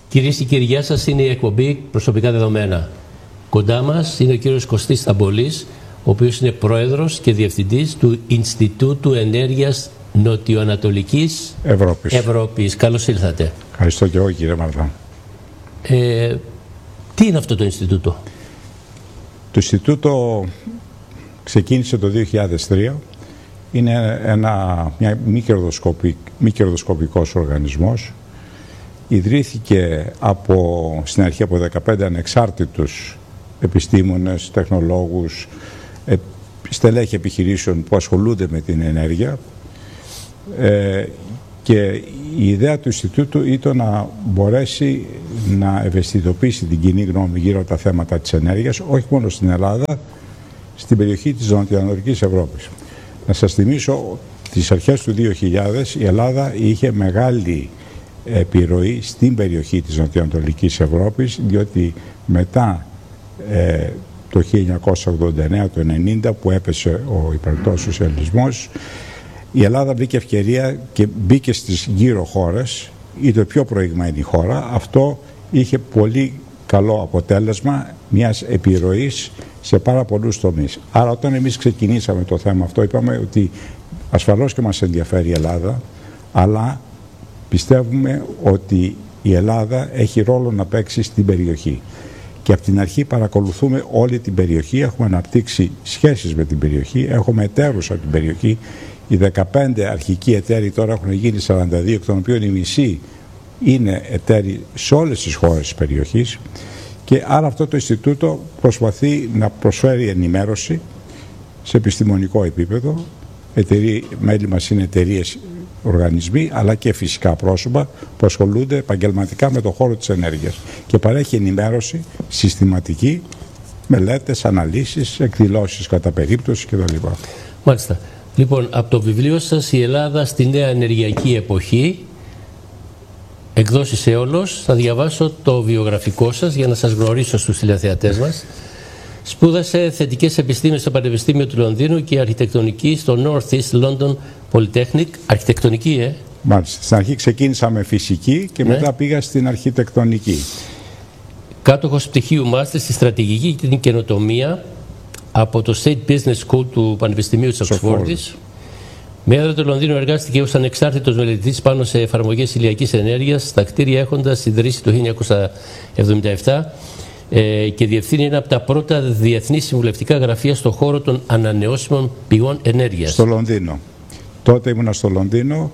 Κυρίες και κύριοι, γεια σας. Είναι η εκπομπή Προσωπικά Δεδομένα. Κοντά μας είναι ο κύριος Κωστής Σταμπολής, ο οποίος είναι πρόεδρος και διευθυντής του Ινστιτούτου Ενέργειας Νοτιοανατολικής Ευρώπης. Καλώς ήρθατε. Ευχαριστώ και εγώ, κύριε Μαρδά. Τι είναι αυτό το Ινστιτούτο? Το Ινστιτούτο ξεκίνησε το 2003. Είναι μια μη κερδοσκοπικός οργανισμός. Ιδρύθηκε στην αρχή από 15 ανεξάρτητους επιστήμονες, τεχνολόγους, στελέχη επιχειρήσεων που ασχολούνται με την ενέργεια, και η ιδέα του Ινστιτούτου ήταν να μπορέσει να ευαισθητοποιήσει την κοινή γνώμη γύρω από τα θέματα της ενέργειας, όχι μόνο στην Ελλάδα, στην περιοχή της Νοτιοανατολικής Ευρώπης. Να σας θυμίσω, τις αρχές του 2000 η Ελλάδα είχε μεγάλη επιρροή στην περιοχή της Νοτιοανατολικής Ευρώπης, διότι μετά το 1989, το 1990 που έπεσε ο υπαρκτός σοσιαλισμός, η Ελλάδα βρήκε ευκαιρία και μπήκε στις γύρω χώρες, ήταν πιο προηγμένη χώρα. Αυτό είχε πολύ καλό αποτέλεσμα μιας επιρροής σε πάρα πολλούς τομείς. Άρα όταν εμείς ξεκινήσαμε το θέμα αυτό, είπαμε ότι ασφαλώς και μας ενδιαφέρει η Ελλάδα, αλλά πιστεύουμε ότι η Ελλάδα έχει ρόλο να παίξει στην περιοχή. Και από την αρχή παρακολουθούμε όλη την περιοχή, έχουμε αναπτύξει σχέσεις με την περιοχή, έχουμε εταίρους από την περιοχή. Οι 15 αρχικοί εταίροι τώρα έχουν γίνει 42, εκ των οποίων οι μισοί είναι εταίροι σε όλες τις χώρες της περιοχής. Και άρα αυτό το Ινστιτούτο προσπαθεί να προσφέρει ενημέρωση σε επιστημονικό επίπεδο. Μέλη μας είναι εταιρείες, οργανισμοί, αλλά και φυσικά πρόσωπα που ασχολούνται επαγγελματικά με τον χώρο της ενέργειας και παρέχει ενημέρωση συστηματική, μελέτες, αναλύσεις, εκδηλώσεις κατά περίπτωση κτλ. Μάλιστα. Λοιπόν, από το βιβλίο σας «Η Ελλάδα στη νέα ενεργειακή εποχή», εκδόσεις Αίολος, θα διαβάσω το βιογραφικό σας για να σας γνωρίσω στους τηλεθεατές μας. Σπούδασε θετικές επιστήμες στο Πανεπιστήμιο του Λονδίνου και αρχιτεκτονική στο North East London Polytechnic. Αρχιτεκτονική, Μάλιστα. Στην αρχή ξεκίνησα με φυσική και μετά πήγα στην αρχιτεκτονική. Κάτοχος πτυχίου μάστερ στη στρατηγική και την καινοτομία από το State Business School του Πανεπιστημίου της Οξφόρδης. Με έδρα του Λονδίνου εργάστηκε ως ανεξάρτητος μελετητής πάνω σε εφαρμογές ηλιακής ενέργειας στα κτίρια, έχοντας ιδρύσει το 1977 και διευθύνει ένα από τα πρώτα διεθνή συμβουλευτικά γραφεία στον χώρο των ανανεώσιμων πηγών ενέργειας. Στο Λονδίνο. Τότε ήμουνα στο Λονδίνο.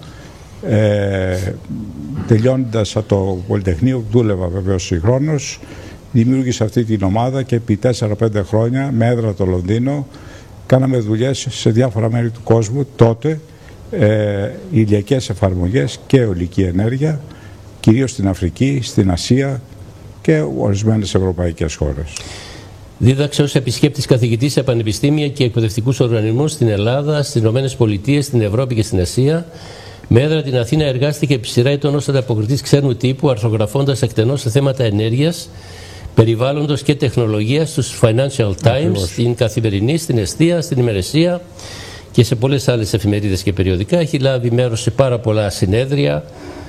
Τελειώνοντας από το Πολυτεχνείο, δούλευα βεβαίως συγχρόνως. Δημιούργησα αυτή την ομάδα και επί 4-5 χρόνια με έδρα το Λονδίνο κάναμε δουλειές σε διάφορα μέρη του κόσμου. Τότε ηλιακές εφαρμογές και αιωλική ενέργεια, κυρίως στην Αφρική, στην Ασία και ορισμένες ευρωπαϊκές χώρες. Δίδαξε ως επισκέπτης καθηγητής σε πανεπιστήμια και εκπαιδευτικούς οργανισμούς στην Ελλάδα, στις ΗΠΑ, στην Ευρώπη και στην Ασία. Με έδρα την Αθήνα εργάστηκε επί σειρά ετών ως ανταποκριτής ξένου τύπου, αρθρογραφώντας εκτενώς σε θέματα ενέργειας, περιβάλλοντος και τεχνολογίας στους Financial Times, στην Καθημερινή, στην Εστία, στην Ημερεσία και σε πολλές άλλες εφημερίδες και περιοδικά. Έχει λάβει μέρος σε πάρα πολλά συνέδρια,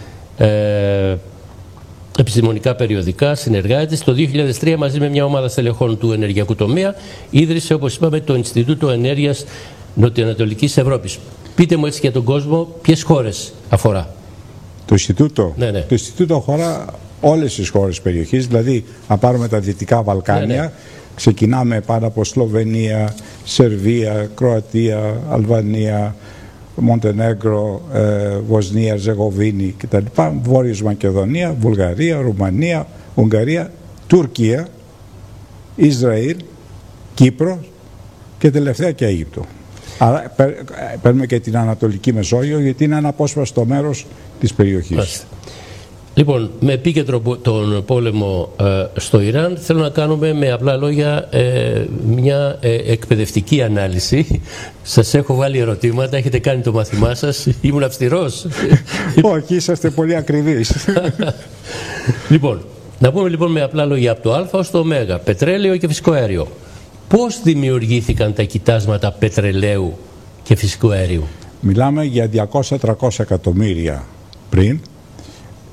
επιστημονικά περιοδικά, συνεργάτης. Το 2003 μαζί με μια ομάδα στελεχών του ενεργειακού τομέα ίδρυσε, όπως είπαμε, το Ινστιτούτο Ενέργειας Νοτιοανατολικής Ευρώπης. Πείτε μου έτσι για τον κόσμο, ποιες χώρες αφορά το Ινστιτούτο? Ναι. Το Ινστιτούτο αφορά όλες τις χώρες της περιοχής, δηλαδή αν πάρουμε τα Δυτικά Βαλκάνια, ξεκινάμε πάνω από Σλοβενία, Σερβία, Κροατία, Αλβανία, Μοντενέγκρο, Βοσνία, Ζεγοβίνη κτλ. Βόρειος Μακεδονία, Βουλγαρία, Ρουμανία, Ουγγαρία, Τουρκία, Ισραήλ, Κύπρο και τελευταία και Αίγυπτο. Άρα παίρνουμε και την Ανατολική Μεσόγειο, γιατί είναι ένα απόσπαστο μέρος της περιοχής. Λοιπόν, με επίκεντρο τον πόλεμο στο Ιράν, θέλω να κάνουμε με απλά λόγια μια εκπαιδευτική ανάλυση. Σας έχω βάλει ερωτήματα, έχετε κάνει το μάθημά σας, ήμουν αυστηρός. Όχι, είσαστε πολύ ακριβείς. Λοιπόν, να πούμε λοιπόν με απλά λόγια από το Α ως το Ω, πετρέλαιο και φυσικό αέριο. Πώς δημιουργήθηκαν τα κοιτάσματα πετρελαίου και φυσικού αερίου? Μιλάμε για 200-300 εκατομμύρια πριν.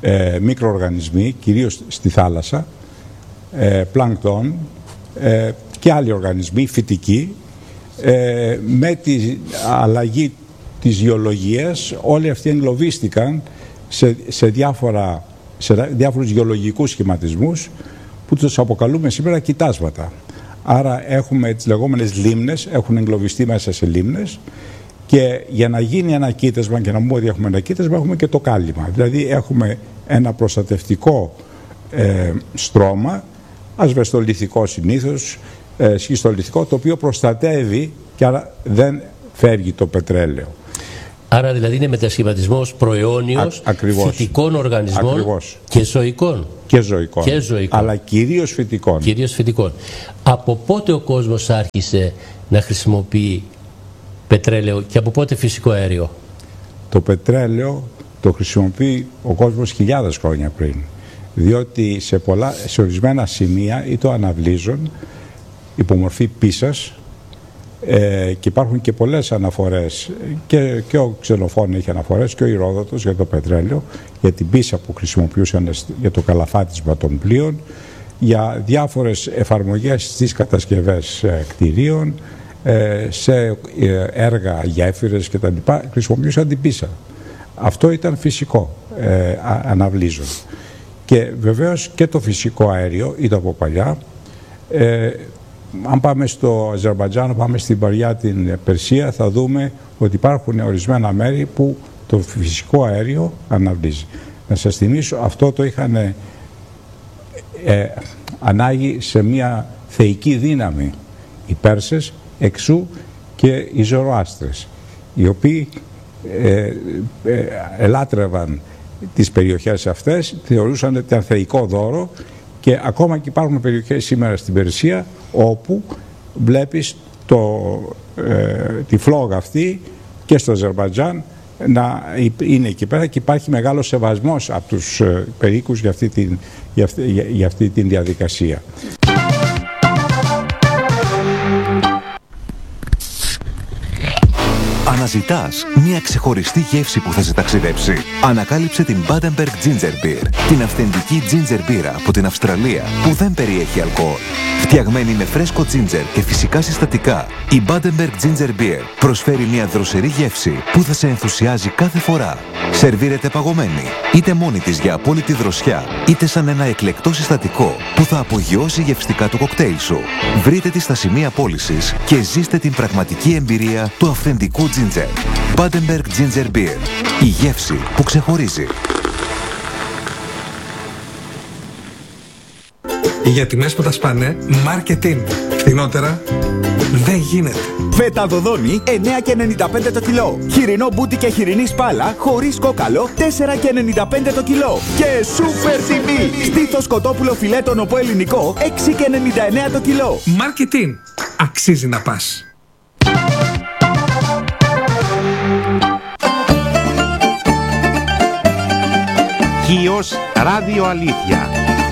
μικροοργανισμοί, κυρίως στη θάλασσα, πλανκτόν και άλλοι οργανισμοί φυτικοί. Με τη αλλαγή της γεωλογίας όλοι αυτοί εγκλωβίστηκαν σε διάφορους γεωλογικούς σχηματισμούς που τους αποκαλούμε σήμερα κοιτάσματα. Άρα έχουμε τις λεγόμενες λίμνες, έχουν εγκλωβιστεί μέσα σε λίμνες, και για να γίνει ένα κοίτασμα, και να πούμε ότι έχουμε ένα κοίτασμα, έχουμε και το κάλυμα. Δηλαδή έχουμε ένα προστατευτικό στρώμα, ασβεστολιθικό συνήθως, σχιστολιθικό, το οποίο προστατεύει και άρα δεν φεύγει το πετρέλαιο. Άρα δηλαδή είναι μετασχηματισμός προαιώνιος φυτικών οργανισμών. Ακριβώς. Και ζωικών. Και ζωικών. Αλλά κυρίως φυτικών. Κυρίως φυτικών. Από πότε ο κόσμος άρχισε να χρησιμοποιεί πετρέλαιο και από πότε φυσικό αέριο? Το πετρέλαιο το χρησιμοποιεί ο κόσμος χιλιάδες χρόνια πριν. Διότι σε ορισμένα σημεία ή το αναβλύζουν υπομορφή πίσας, και υπάρχουν και πολλές αναφορές, και ο Ξενοφών έχει αναφορές και ο Ηρόδοτος για το πετρέλαιο, για την πίσα που χρησιμοποιούσαν για το καλαφάτισμα των πλοίων, για διάφορες εφαρμογές στις κατασκευές κτηρίων, σε έργα, γέφυρες κτλ. Χρησιμοποιούσαν την πίσα. Αυτό ήταν φυσικό, αναβλύζον. Και βεβαίως και το φυσικό αέριο ήταν από παλιά. Αν πάμε στο Αζερμπαϊτζάν, πάμε στην Παριά, την Περσία, θα δούμε ότι υπάρχουν ορισμένα μέρη που το φυσικό αέριο αναβλύζει. Να σας θυμίσω, αυτό το είχαν ανάγει σε μια θεϊκή δύναμη οι Πέρσες, εξού και οι Ζωροάστρες, οι οποίοι ελάτρευαν τις περιοχές αυτές, θεωρούσαν ότι ήταν θεϊκό δώρο, και ακόμα και υπάρχουν περιοχές σήμερα στην Περσία όπου βλέπεις τη φλόγα αυτή, και στο Αζερμπαϊτζάν να είναι εκεί πέρα, και υπάρχει μεγάλος σεβασμός από τους περίκους για αυτή την διαδικασία. Αναζητάς μια ξεχωριστή γεύση που θα σε ταξιδέψει? Ανακάλυψε την Badenberg Ginger Beer, την αυθεντική ginger μπύρα από την Αυστραλία που δεν περιέχει αλκοόλ. Φτιαγμένη με φρέσκο ginger και φυσικά συστατικά, η Badenberg Ginger Beer προσφέρει μια δροσερή γεύση που θα σε ενθουσιάζει κάθε φορά. Σερβίρεται παγωμένη, είτε μόνη της για απόλυτη δροσιά, είτε σαν ένα εκλεκτό συστατικό που θα απογειώσει γευστικά το κοκτέιλ σου. Βρείτε τη στα σημεία πώλησης και ζήστε την πραγματική εμπειρία του αυθεντικού ginger. Badenberg Ginger Beer. Η γεύση που ξεχωρίζει. Για τιμές που τα σπάνε, marketing. Φθηνότερα δεν γίνεται. Φέτα Δοδόνη 9,95 το κιλό. Χοιρινό μπούτι και χοιρινή σπάλα χωρίς κόκαλο 4,95 το κιλό. Και σούπερ τιμή! Στήθος κοτόπουλο φιλέτο νοπό ελληνικό 6,99 το κιλό. Marketing. Αξίζει να πας. Χίος Ράδιο Αλήθεια.